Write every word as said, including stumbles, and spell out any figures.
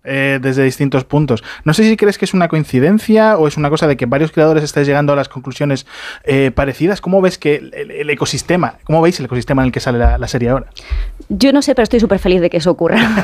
eh, desde distintos puntos. No sé si crees que es una coincidencia o es una cosa de que varios creadores estáis llegando a las conclusiones eh, parecidas. ¿Cómo ves que el, el ecosistema, cómo veis el ecosistema en el que sale la, la serie ahora? Yo no sé, pero estoy súper feliz de que eso ocurra.